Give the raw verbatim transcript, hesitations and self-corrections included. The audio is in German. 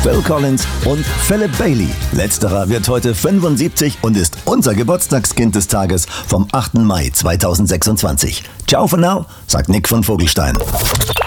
Phil Collins und Philip Bailey. Letzterer wird heute fünfundsiebzig und ist unser Geburtstagskind des Tages vom achten Mai zweitausendsechsundzwanzig. Ciao for now, sagt Nick von Vogelstein.